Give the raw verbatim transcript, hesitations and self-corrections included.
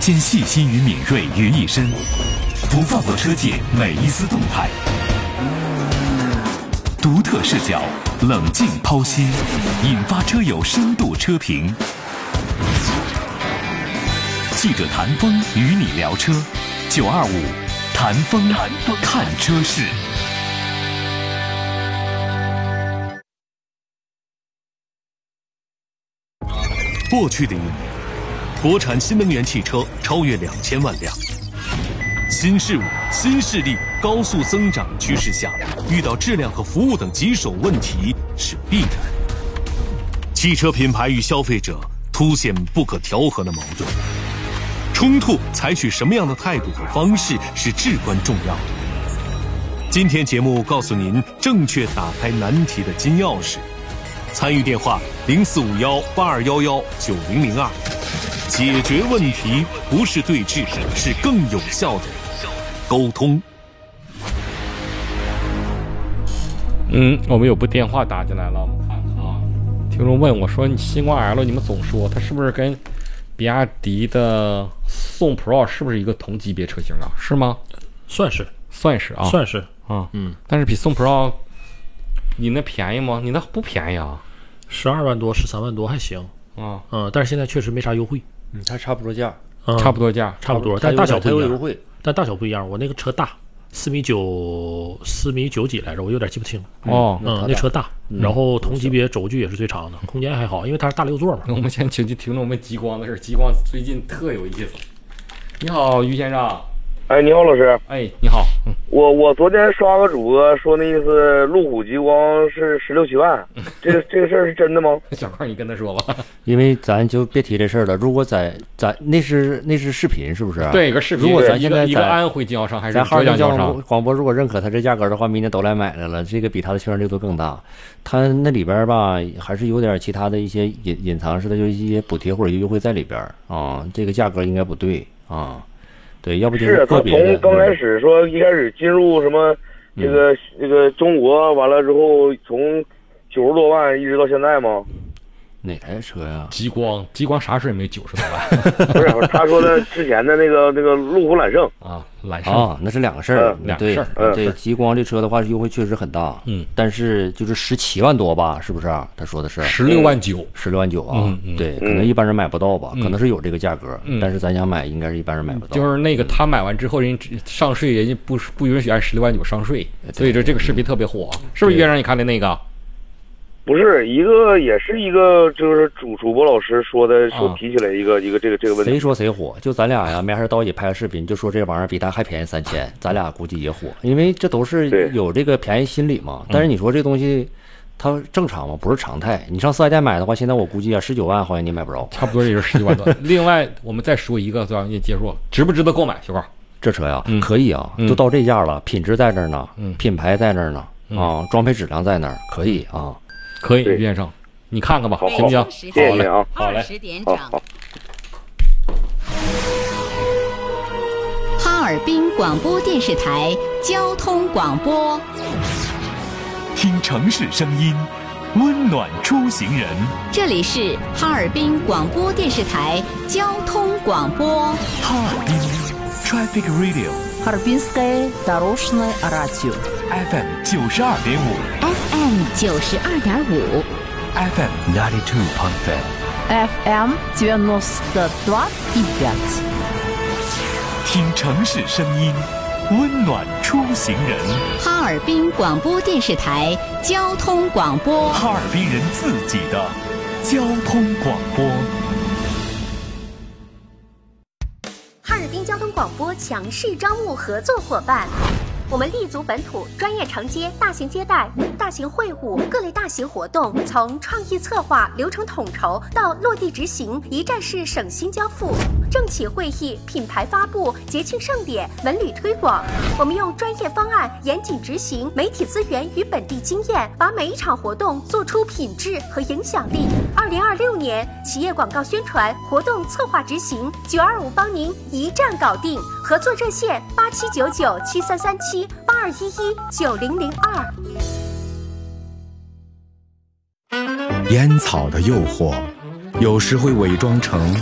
兼细心与敏锐于一身，不放过车界每一丝动态。独特视角，冷静剖析，引发车友深度车评。记者谭峰与你聊车，九二五谭峰看车事。过去的一年，国产新能源汽车超越两千万辆。新事物、新势力高速增长趋势下，遇到质量和服务等棘手问题是必然。汽车品牌与消费者凸显不可调和的矛盾，冲突采取什么样的态度和方式是至关重要的。今天节目告诉您正确打开难题的金钥匙。参与电话零四五幺八二幺幺九零零二，解决问题不是对峙，是更有效的沟通。 嗯，我们有部电话打进来了，我们看看啊。听众问我说：“你星光 L 你们总说它是不是跟比亚迪的宋 Pro 是不是一个同级别车型啊？是吗？” 算是， 算是啊， 算是啊，嗯。但是比宋 Pro 你那便宜吗？你那不便宜啊， 十二万多、十三万多还行啊，嗯，但是现在确实没啥优惠， 嗯，它差不多价， 嗯、 差不多价， 差不多，但大小不一样， 优惠， 但大小不一样。我那个车大，四米九，四米九几来着，我有点记不清了。 哦， 嗯，那车大，然后同级别轴距也是最长的，空间还好，因为它是大六座嘛。 我们先请听众问极光的事，极光最近特有意思。你好，于先生。 哎，你好，老师。 哎，你好。嗯、 我我昨天刷个主播说那意思，路虎极光是十六七万，这个这个事儿是真的吗？ 小块，你跟他说吧。 因为咱就别提这事儿了。如果在咱那是那是视频，是不是？ 对，一个视频。 如果咱现在一个安徽经销商还是咱浙江经销商广播，如果认可他这价格的话，明年都来买来了，这个比他的宣传力度更大。他那里边吧，还是有点其他的一些隐隐藏式的，就一些补贴或者优惠在里边啊。这个价格应该不对啊。对，要不就是他从刚开始说一开始进入什么这个、嗯、这个中国，完了之后从九十多万一直到现在吗？ 哪台车呀？ 极光，极光啥时候也没九十多万。 不是，他说的之前的那个那个路虎揽胜啊，揽胜啊，那是两个事儿， 嗯、两个事儿。 对，对极光这车的话，优惠确实很大， 嗯， 但是就是十七万多吧，是不是？他说的是十六万九， 十六万九啊， 嗯嗯、 对，可能一般人买不到吧， 嗯、 可能是有这个价格， 嗯、 但是咱想买，应该是一般人买不到。 就是那个他买完之后，人上税，人家不不允许按十六万九上税，所以说这个视频特别火，是不是？岳让你看的那个？ 不是一个，也是一个，就是主主播老师说的，说提起来一个、啊、一个这个这个问题。 谁说谁火？就咱俩呀，没事到一起拍个视频，就说这玩意儿比他还便宜三千，咱俩估计也火，因为这都是有这个便宜心理嘛。但是你说这东西，它正常吗？不是常态。你上四 S 店买的话，现在我估计啊，十九万好像你买不着， 差不多也是十九万多。另外，我们再说一个，咱也结束，值不值得购买？小高， 这车呀， 嗯、 可以啊， 嗯、 都到这价了，品质在这儿呢， 嗯、 品牌在那儿呢， 嗯、 啊，装配质量在那儿，可以啊。 可以，于先生，你看看吧，行不行？ 谢谢你啊， 好嘞。 好好。 哈尔滨广播电视台交通广播， 听城市声音，温暖出行人。 这里是哈尔滨广播电视台交通广播。 哈尔滨 Traffic Radio。 Харбинское дорожное радио F M 九十二点五 F M 九十二点五 F M ninety two point five F M девяносто два и пять 听城市声音，温暖出行人。 哈尔滨广播电视台交通广播， 哈尔滨人自己的交通广播。 哈尔滨交通广播强势招募合作伙伴，我们立足本土，专业承接大型接待、大型会晤、各类大型活动，从创意策划、流程统筹到落地执行，一站式省心交付。政企会议、品牌发布、节庆盛典、文旅推广，我们用专业方案严谨执行，媒体资源与本地经验，把每一场活动做出品质和影响力。二零二六年企业广告宣传、活动策划执行，九二五帮您一站搞定。合作热线八七九九七三三七八二一一九零零二。 烟草的诱惑，有时会伪装成